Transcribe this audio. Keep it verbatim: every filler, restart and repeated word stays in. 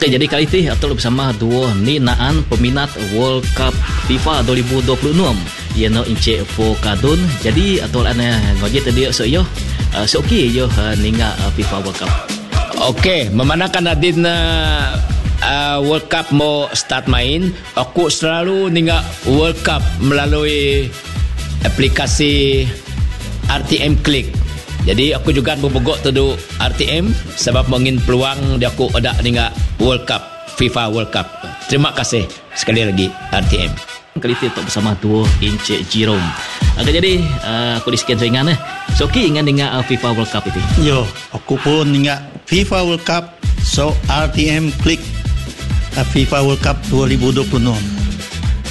Okey, jadi kali ini Atul bersama dua ninaan peminat World Cup FIFA dua ribu dua puluh enam. Ia no Encik Fo Kadun. Jadi Atul ana ngoje tadi so yo. Uh, so okey yo uh, ninga uh, FIFA World Cup. Okey, memandangkan adin uh, uh, World Cup mau start main, aku selalu ninga World Cup melalui aplikasi R T M Click. Jadi aku juga berbogok tu R T M sebab mengin peluang dia aku ada ninga World Cup, FIFA World Cup. Terima kasih sekali lagi R T M. Kali ini Atul bersama dua Encik Jerome. Okay, jadi uh, aku di sekian ringan eh. So okey ingat dengan uh, FIFA World Cup itu. Yo, aku pun ingat FIFA World Cup. So R T M Click uh, FIFA World Cup dua ribu dua puluh enam.